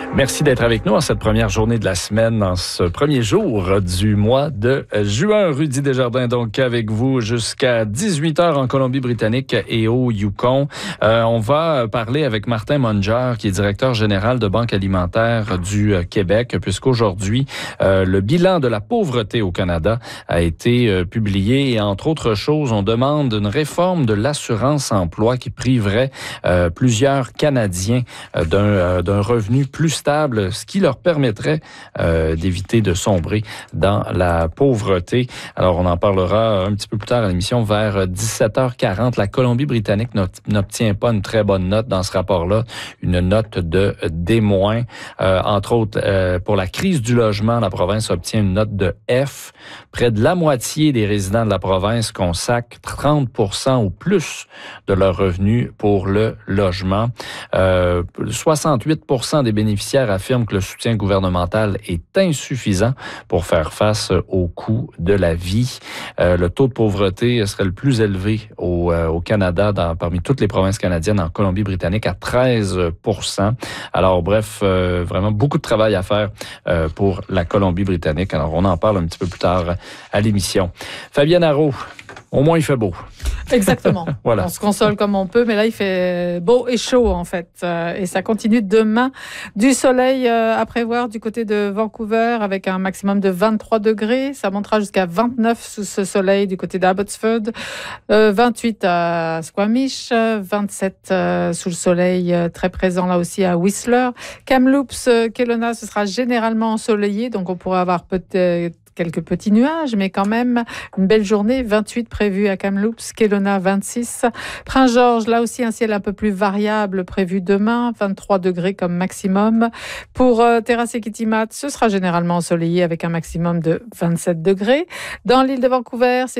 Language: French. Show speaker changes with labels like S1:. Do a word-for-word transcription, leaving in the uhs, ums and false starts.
S1: Merci d'être avec nous en cette première journée de la semaine, en ce premier jour du mois de juin. Rudy Desjardins, donc, avec vous jusqu'à dix-huit heures en Colombie-Britannique et au Yukon. Euh, on va parler avec Martin Mongeard, qui est directeur général de Banque alimentaire du Québec, puisqu'aujourd'hui, euh, le bilan de la pauvreté au Canada a été euh, publié et, entre autres choses, on demande une réforme de l'assurance-emploi qui priverait euh, plusieurs Canadiens euh, d'un, euh, d'un revenu plus stable, ce qui leur permettrait euh, d'éviter de sombrer dans la pauvreté. Alors, on en parlera un petit peu plus tard à l'émission, vers dix-sept heures quarante. La Colombie-Britannique n'obtient pas une très bonne note dans ce rapport-là, une note de D-. Euh, entre autres, euh, pour la crise du logement, la province obtient une note de F. Près de la moitié des résidents de la province consacrent trente pour cent ou plus de leurs revenus pour le logement. Euh, soixante-huit pour cent des bénéficiaires affirment que le soutien gouvernemental est insuffisant pour faire face aux coûts de la vie. Euh, le taux de pauvreté serait le plus élevé au, euh, au Canada, dans, parmi toutes les provinces canadiennes, en Colombie-Britannique, à treize pour cent. Alors, bref, euh, vraiment beaucoup de travail à faire euh, pour la Colombie-Britannique. Alors, on en parle un petit peu plus tard à l'émission. Fabienne Arreault, au moins il fait beau.
S2: Exactement.
S1: Voilà.
S2: On se console comme on peut, mais là, il fait beau et chaud, en fait. Euh, et ça continue demain. Du soleil euh, à prévoir du côté de Vancouver, avec un maximum de vingt-trois degrés. Ça montera jusqu'à vingt-neuf sous ce soleil du côté d'Abbotsford. Euh, vingt-huit à Squamish. vingt-sept euh, sous le soleil, euh, très présent là aussi à Whistler. Kamloops, euh, Kelowna, ce sera généralement ensoleillé, donc on pourrait avoir peut-être quelques petits nuages, mais quand même une belle journée. vingt-huit prévu à Kamloops, Kelowna vingt-six. Prince-Georges, là aussi un ciel un peu plus variable prévu demain, vingt-trois degrés comme maximum. Pour euh, Terrasse et Kitimat, ce sera généralement ensoleillé avec un maximum de vingt-sept degrés. Dans l'île de Vancouver, c'est